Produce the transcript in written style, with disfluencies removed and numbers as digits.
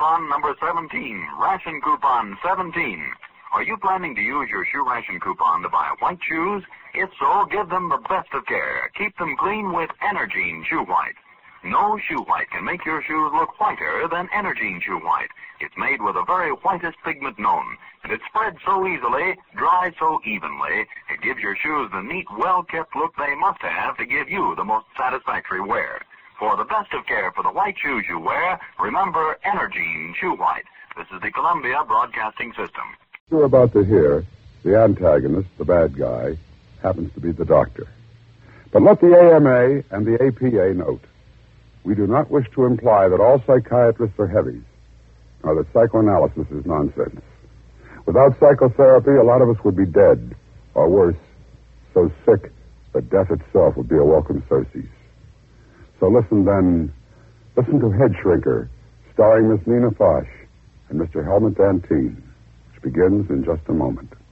coupon number 17, ration coupon 17. Are you planning to use your shoe ration coupon to buy white shoes? If so, give them the best of care. Keep them clean with Energine Shoe White. No shoe white can make your shoes look whiter than Energine Shoe White. It's made with the very whitest pigment known, and it spreads so easily, dries so evenly, it gives your shoes the neat, well-kept look they must have to give you the most satisfactory wear. For the best of care for the white shoes you wear, remember Energine Shoe White. This is the Columbia Broadcasting System. You're about to hear the antagonist, the bad guy, happens to be the doctor. But let the AMA and the APA note, we do not wish to imply that all psychiatrists are heavies, or that psychoanalysis is nonsense. Without psychotherapy, a lot of us would be dead, or worse, so sick that death itself would be a welcome surcease. So listen to Head Shrinker, starring Miss Nina Foch and Mr. Helmut Dantine, which begins in just a moment.